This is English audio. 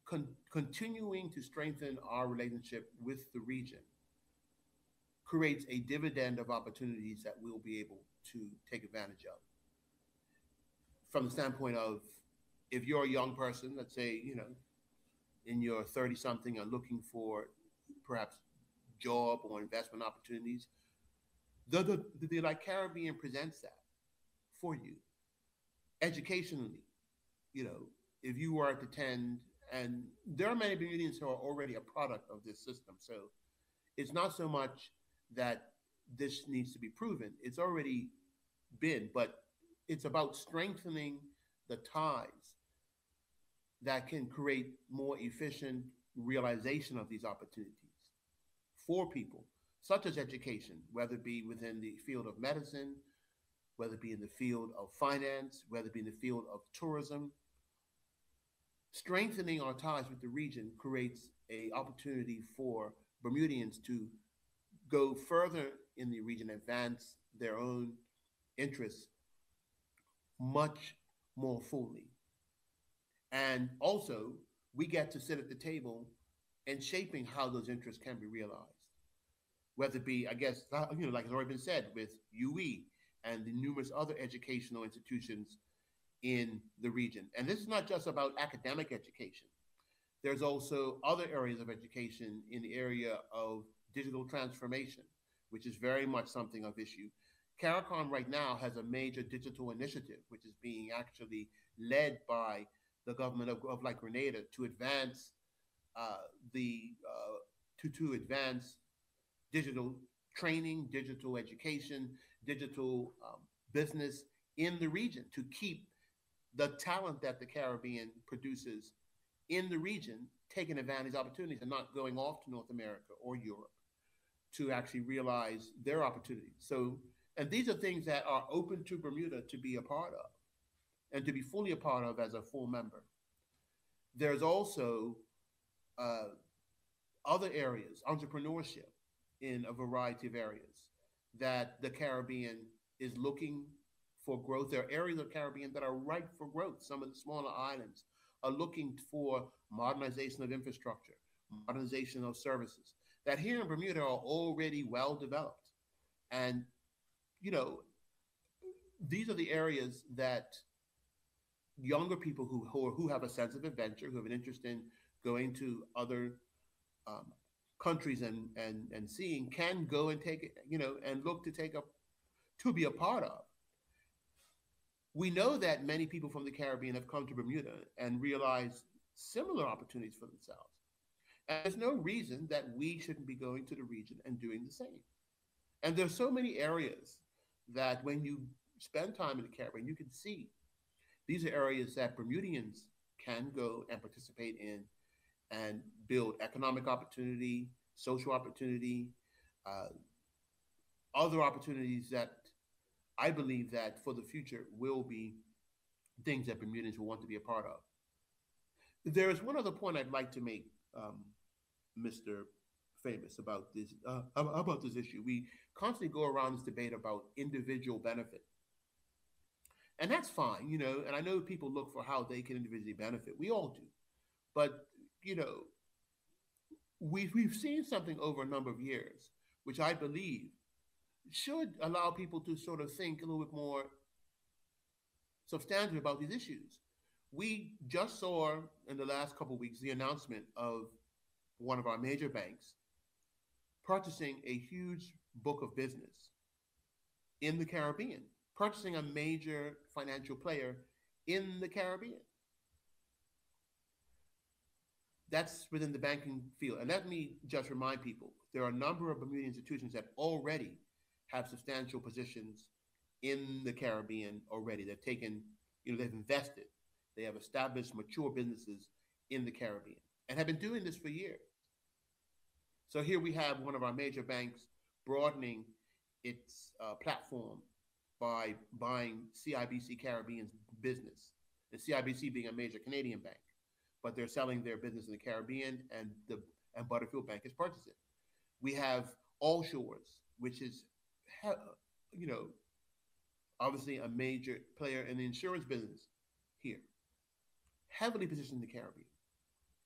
continuing to strengthen our relationship with the region creates a dividend of opportunities that we'll be able to take advantage of. From the standpoint of, if you're a young person, let's say, in your 30 something, are looking for perhaps job or investment opportunities, the like Caribbean presents that for you educationally. You know, if you were to attend, and there are many Bermudians who are already a product of this system. So it's not so much that this needs to be proven, it's already been, but it's about strengthening the ties that can create more efficient realization of these opportunities for people, such as education, whether it be within the field of medicine, whether it be in the field of finance, whether it be in the field of tourism. Strengthening our ties with the region creates a opportunity for Bermudians to go further in the region, advance their own interests much more fully. And also, we get to sit at the table and shaping how those interests can be realized. Whether it be, I guess, like has already been said, with UE and the numerous other educational institutions in the region. And this is not just about academic education. There's also other areas of education in the area of digital transformation, which is very much something of issue. CARICOM right now has a major digital initiative, which is being actually led by the government of like Grenada to advance uh, the to advance digital training, digital education, digital business in the region to keep the talent that the Caribbean produces in the region taking advantage of opportunities and not going off to North America or Europe to actually realize their opportunities. So, and these are things that are open to Bermuda to be a part of and to be fully a part of as a full member. There's also uh, other areas, entrepreneurship in a variety of areas that the Caribbean is looking for growth. There are areas of the Caribbean that are ripe for growth. Some of the smaller islands are looking for modernization of infrastructure, modernization of services that here in Bermuda are already well developed. And, you know, these are the areas that younger people who have a sense of adventure, who have an interest in going to other um, countries and seeing, can go and take it, and look to take up to be a part of. We know that many people from the Caribbean have come to Bermuda and realized similar opportunities for themselves. And there's no reason that we shouldn't be going to the region and doing the same. And there's so many areas that when you spend time in the Caribbean, you can see these are areas that Bermudians can go and participate in and build economic opportunity, social opportunity, uh, other opportunities that I believe that for the future will be things that Bermudians will want to be a part of. There is one other point I'd like to make, Mr. Famous, about this issue. We constantly go around this debate about individual benefit, and that's fine, And I know people look for how they can individually benefit. We all do, but you know, we've seen something over a number of years, which I believe should allow people to sort of think a little bit more substantive about these issues. We just saw in the last couple of weeks the announcement of one of our major banks purchasing a huge book of business in the Caribbean, purchasing a major financial player in the Caribbean. That's within the banking field. And let me just remind people, there are a number of Bermudian institutions that already have substantial positions in the Caribbean already. They've taken, they've invested, they have established mature businesses in the Caribbean and have been doing this for years. So here we have one of our major banks broadening its platform by buying CIBC Caribbean's business, and CIBC being a major Canadian bank, but they're selling their business in the Caribbean, and Butterfield Bank has purchased it. We have All Shores, which is, you know, obviously a major player in the insurance business here, heavily positioned in the Caribbean.